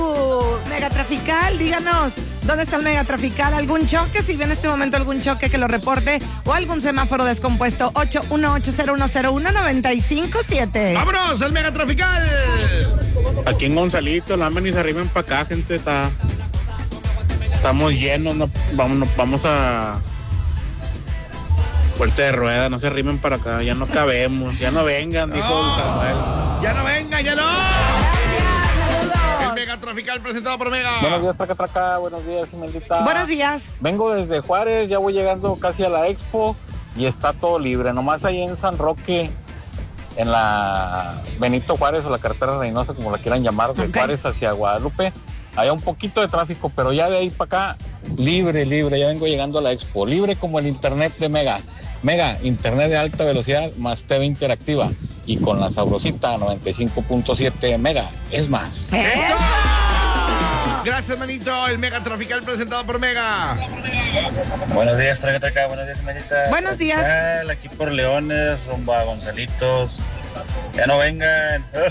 su megatrafical. Díganos, ¿dónde está el megatrafical? ¿Algún choque? Si ve en este momento algún choque, que lo reporte. O algún semáforo descompuesto. 818010195.7. ¡Vámonos, el megatrafical! Aquí en Gonzalito, la y se arriben para acá, gente. Estamos llenos, no, vamos a vuelta de rueda, no se arrimen para acá, ya no cabemos, ya no vengan, dijo Samuel. ¡Ya no vengan, ya no! El megatrafical presentado por Mega. Buenos días, Traca, buenos días, Imelita. Buenos días. Vengo desde Juárez, ya voy llegando casi a la Expo y está todo libre, nomás ahí en San Roque, en la Benito Juárez o la carretera Reynosa, como la quieran llamar, de Juárez hacia Guadalupe. Hay un poquito de tráfico, pero ya de ahí para acá, libre, ya vengo llegando a la Expo. Libre como el internet de Mega. Mega, internet de alta velocidad más TV interactiva. Y con la sabrosita 95.7 Mega, es más. ¡Eso! Gracias, manito. El megatrafical presentado por Mega. Buenos días, Traca, buenos días, Melita. Buenos días. Aquí por Leones, rumbo a Gonzalitos. Ya no vengan.